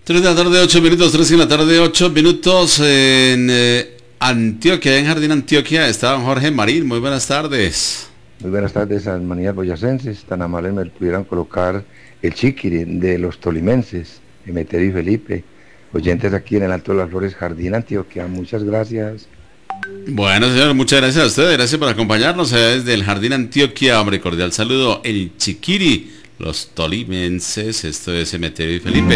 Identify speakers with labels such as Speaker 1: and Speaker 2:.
Speaker 1: 3 de la tarde, 8 minutos, 3 de la tarde, 8 minutos en Antioquia, en Jardín Antioquia, está don Jorge Marín. Muy buenas tardes.
Speaker 2: Muy buenas tardes a las manillas boyacenses, tan amables me pudieran colocar el chiquiri de los tolimenses, Emeterio y Felipe, oyentes aquí en el Alto de las Flores, Jardín Antioquia. Muchas gracias.
Speaker 1: Bueno, señor, muchas gracias a usted, gracias por acompañarnos desde el Jardín Antioquia. Hombre, cordial saludo, el chiquiri, los tolimenses, esto es Emeterio y Felipe.